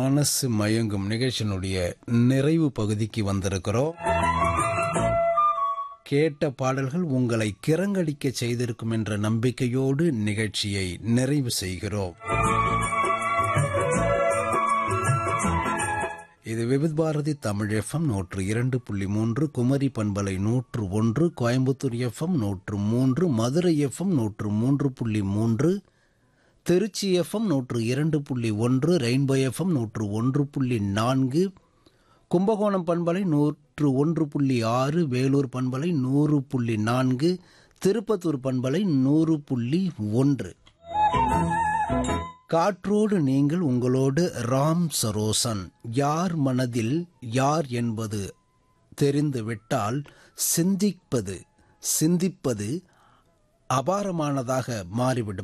மனசு மயங்கும் நிகழ்ச்சியினுடைய நிறைவு பகுதிக்கு வந்திருக்கிறோம். கேட்ட பாடல்கள் உங்களை கிறங்கடிக்க செய்திருக்கும் என்ற நம்பிக்கையோடு நிகழ்ச்சியை நிறைவு செய்கிறோம். இது விவித் பாரதி தமிழ் எஃப்எம் 102.3, குமரி பண்பலை 101, Coimbatore FM 103, Madurai FM 103.3, Trichy FM 102.1, rainbow FM 101.4, Kumbakonam பண்பலை 101.6, வேலூர் பண்பலை 100.4, திருப்பத்தூர் பண்பலை 100.1. காற்றோடு நீங்கள் உங்களோடு ராம் சரோசன். யார் மனதில் யார் என்பது தெரிந்துவிட்டால் சிந்திப்பது அபாரமானதாக மாறிவிடும்.